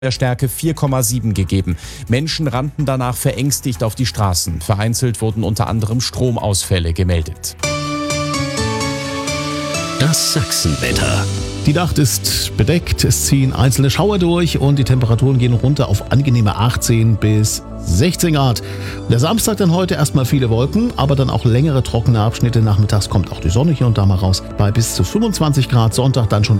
der Stärke 4,7 gegeben. Menschen rannten danach verängstigt auf die Straßen. Vereinzelt wurden unter anderem Stromausfälle gemeldet. Das Sachsenwetter. Die Nacht ist bedeckt, es ziehen einzelne Schauer durch und die Temperaturen gehen runter auf angenehme 18 bis 16 Grad. Der Samstag dann heute erstmal viele Wolken, aber dann auch längere trockene Abschnitte. Nachmittags kommt auch die Sonne hier und da mal raus bei bis zu 25 Grad. Sonntag dann schon